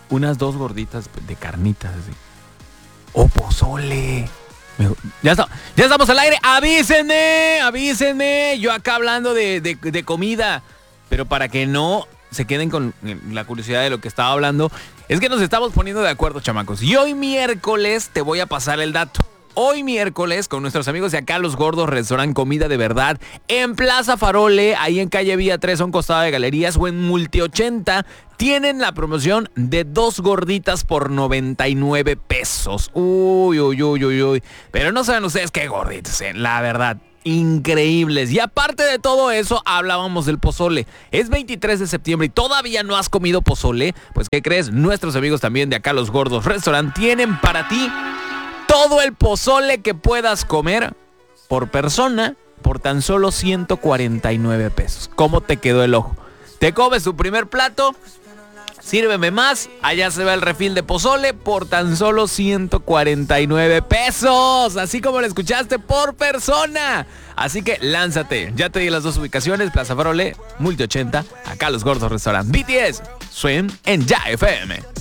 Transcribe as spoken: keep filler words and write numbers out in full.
unas dos gorditas de carnitas así. ¡Oh, pozole! Me- Ya está, ya estamos al aire. ¡Avísenme! ¡Avísenme! Yo acá hablando de, de- de comida. Pero para que no se queden con la curiosidad de lo que estaba hablando, es que nos estamos poniendo de acuerdo, chamacos. Y hoy miércoles te voy a pasar el dato. Hoy miércoles, con nuestros amigos de acá, Los Gordos, restaurant Comida de Verdad, en Plaza Farole, ahí en calle Vía tres, a un costado de Galerías, o en Multi ochenta, tienen la promoción de dos gorditas por noventa y nueve pesos. Uy, uy, uy, uy, uy. Pero no saben ustedes qué gorditas, eh, la verdad. Increíbles. Y aparte de todo eso, hablábamos del pozole. Es veintitrés de septiembre y todavía no has comido pozole. Pues, ¿qué crees? Nuestros amigos también de acá, Los Gordos Restaurant, tienen para ti todo el pozole que puedas comer por persona por tan solo ciento cuarenta y nueve pesos. ¿Cómo te quedó el ojo? Te comes tu primer plato, sírveme más, allá se va el refil de pozole por tan solo ciento cuarenta y nueve pesos. Así como lo escuchaste, por persona. Así que lánzate. Ya te di las dos ubicaciones, Plaza Farole, Multi ochenta, acá Los Gordos Restaurant. B T S, Swim en Ya F M.